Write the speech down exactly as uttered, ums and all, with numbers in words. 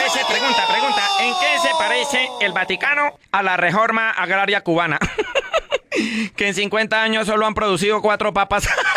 parece, pregunta, pregunta, ¿en qué se parece el Vaticano a la reforma agraria cubana? Que en cincuenta años solo han producido cuatro papas.